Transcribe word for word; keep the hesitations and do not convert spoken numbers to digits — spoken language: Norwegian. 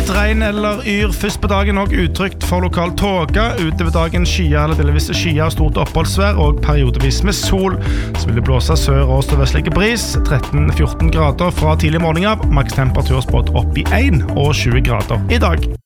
Litt regn eller yr først på dagen og utrygt for lokal tåke. Utover dagen skyer eller delvis skyer, stort oppholdsvær og periodevis med sol. Så vil det blåse sør- og øst-vestlig bris, tretten til fjorten grader fra tidlig morgen av. Maks temperatur spådd opp i en og tjue grader i dag.